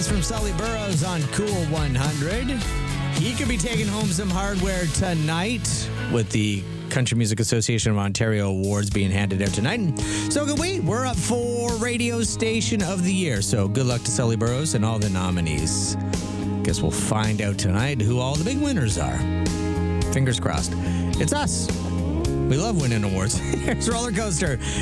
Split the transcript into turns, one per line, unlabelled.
Nominees from Sully Burrows on Cool 100. He could be taking home some hardware tonight with the Country Music Association of Ontario Awards being handed out tonight. And so could we. We're up for Radio Station of the Year. So good luck to Sully Burrows and all the nominees. Guess we'll find out tonight who all the big winners are. Fingers crossed. It's us. We love winning awards. Here's Roller Coaster